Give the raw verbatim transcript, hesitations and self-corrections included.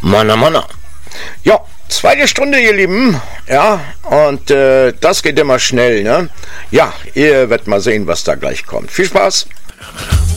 Manna, Manna. Ja, zweite Stunde, ihr Lieben. Ja, und äh, das geht immer schnell, ne? Ja, ihr werdet mal sehen, was da gleich kommt. Viel Spaß.